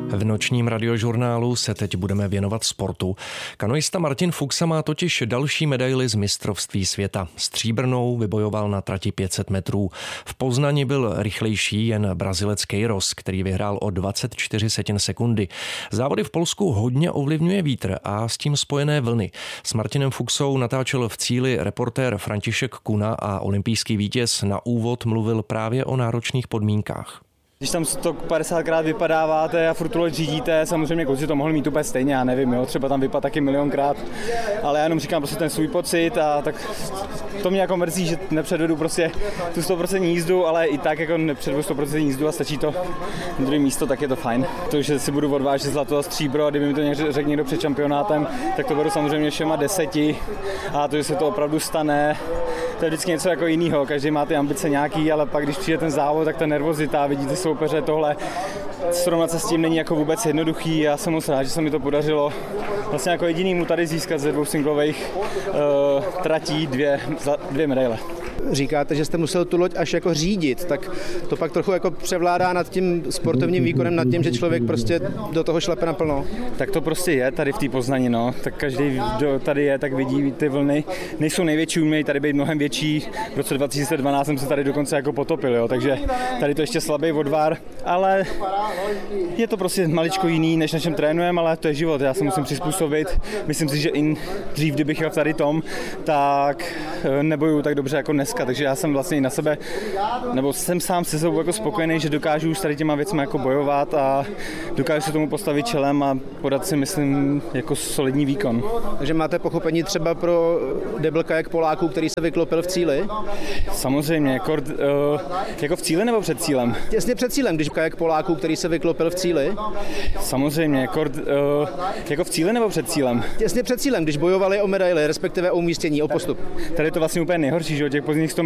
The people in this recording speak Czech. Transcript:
V nočním radiožurnálu se teď budeme věnovat sportu. Kanoista Martin Fuxa má totiž další medaili z mistrovství světa. Stříbrnou vybojoval na trati 500 metrů. V Poznani byl rychlejší jen Brazilec Queiroz, který vyhrál o 24 sekundy. Závody v Polsku hodně ovlivňuje vítr a s tím spojené vlny. S Martinem Fuxou natáčel v cíli reportér František Kuna a olympijský vítěz na úvod mluvil právě o náročných podmínkách. Když tam 150krát vypadáváte a furt to řídíte, samozřejmě kluci to mohli mít úplně stejně, já nevím, jo, třeba tam vypadá taky milionkrát, ale já jenom říkám prostě ten svůj pocit a tak to mě jako mrzí, že nepředvedu prostě tu 100% jízdu, ale i tak jako nepředvedu 100% jízdu a stačí to druhé místo, tak je to fajn. To, že si budu odvážet zlato a stříbro a kdyby mi to řekl někdo před šampionátem, tak to beru samozřejmě všema 10 a to, že se to opravdu stane, to je vždycky něco jako jiného, každý má ty ambice nějaký, ale pak když přijde ten závod, tak ta nervozita, vidíte soupeře, tohle srovnat se s tím není jako vůbec jednoduchý. Já jsem moc rád, že se mi to podařilo vlastně jako jedinýmu tady získat ze 2 singlových tratí dvě medaile. Říkáte, že jste musel tu loď až jako řídit, tak to pak trochu jako převládá nad tím sportovním výkonem, nad tím, že člověk prostě do toho šlape naplno. Tak to prostě je tady v té Poznani, no. Tak každý, kdo tady je, tak vidí ty vlny. Nejsou největší, umějí tady být mnohem větší. V roce 2012 jsem se tady dokonce jako potopil, jo. Takže tady to ještě slabý odvar, ale je to prostě maličko jiný, než na čem trénujeme, ale to je život, já se musím přizpůsobit. Myslím si, že i dřív, kdybych jel tady tom, tak nebojuju tak dobře jako dneska, takže já jsem vlastně i na sebe, nebo jsem sám se sebou jako spokojený, že dokážu už tady těma věcmi jako bojovat a dokážu se tomu postavit čelem a podat si, myslím, jako solidní výkon. Takže máte pochopení třeba pro double kajak Poláků, který se vyklopil v cíli? Samozřejmě, jako v cíli nebo před cílem? Těsně před cílem, když kajak Poláků, který se vyklopil v cíli? Samozřejmě, jako v cíli nebo před cílem? Těsně před cílem, když bojovali o medaily, respektive o umístění, o postup. Tady je to vlastně úplně nejhorší, že těch pozdních